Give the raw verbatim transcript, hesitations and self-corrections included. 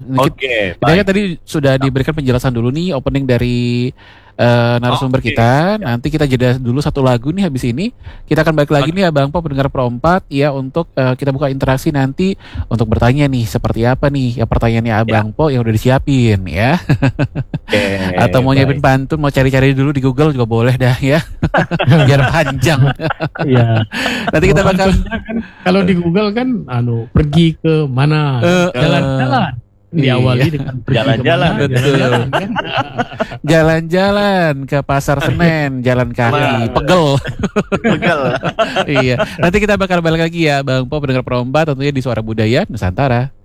Oke, Kita kan baik. tadi sudah diberikan penjelasan dulu nih opening dari eh, narasumber Oke. kita. Nanti kita jeda dulu satu lagu nih habis ini. Kita akan balik lagi Oke. nih Abang Po pendengar Perompat ya untuk eh, kita buka interaksi nanti untuk bertanya nih seperti apa nih ya pertanyaannya Ya. Abang Po yang udah disiapin ya. Oke, Atau mau nyiapin baik. pantun, mau cari-cari dulu di Google juga boleh dah ya. Biar panjang. Iya. Nanti kita Kalau bakal pantunnya kan kalau di Google kan anu pergi ke mana? Eh, eh. Jalan-jalan. Diawali Iya. dengan pergi Jalan-jalan, kemana? betul. Jalan-jalan kan. jalan-jalan ke Pasar Senen, jalan kaki, Nah. pegel. Pegel. Iya. Nanti kita bakal balik lagi ya Bang Po pendengar Perompat tentunya di Suara Budaya Nusantara.